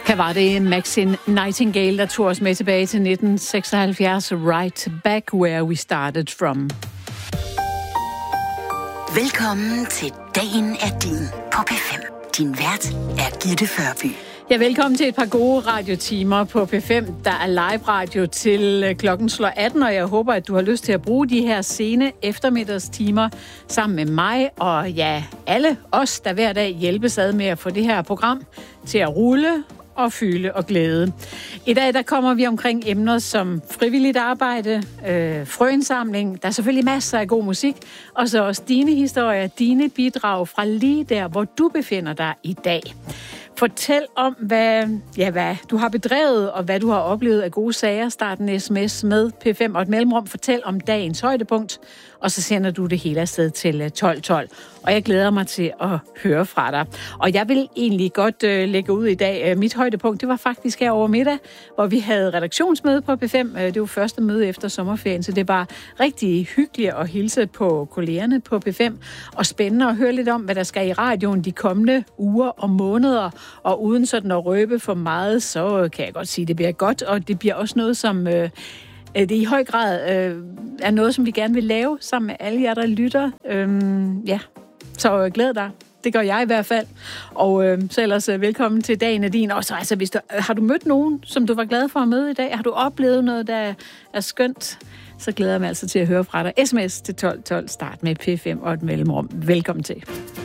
Her var det Maxine Nightingale, der tog os med tilbage til 1976, Right Back Where We Started From. Velkommen til Dagen er din på P5. Din vært er Gitte Førby. Ja, velkommen til et par gode radiotimer på P5. Der er live radio til klokken slår 18, og jeg håber, at du har lyst til at bruge de her sene eftermiddagstimer sammen med mig og ja, alle os, der hver dag hjælpes ad med at få det her program til at rulle og fylde og glæde. I dag der kommer vi omkring emner som frivilligt arbejde, frøindsamling, der er selvfølgelig masser af god musik, og så også dine historier, dine bidrag fra lige der, hvor du befinder dig i dag. Fortæl om, hvad du har bedrevet, og hvad du har oplevet af gode sager. Start en sms med P5 og et mellemrum. Fortæl om dagens højdepunkt, og så sender du det hele afsted til 1212. Og jeg glæder mig til at høre fra dig. Og jeg vil egentlig godt lægge ud i dag. Mit højdepunkt, det var faktisk her over middag, hvor vi havde redaktionsmøde på P5. Det var første møde efter sommerferien, så det var rigtig hyggeligt at hilse på kollegerne på P5. Og spændende at høre lidt om, hvad der skal i radioen de kommende uger og måneder. Og uden sådan at røbe for meget, så kan jeg godt sige, at det bliver godt. Og det bliver også noget, som det i høj grad er noget, som vi gerne vil lave sammen med alle jer, der lytter. Så glæd dig. Det gør jeg i hvert fald. Og så ellers velkommen til Dagen er din. Og så altså, har du mødt nogen, som du var glad for at møde i dag? Har du oplevet noget, der er skønt? Så glæder jeg mig altså til at høre fra dig. SMS til 1212. Start med P5 og et mellemrum. Velkommen til.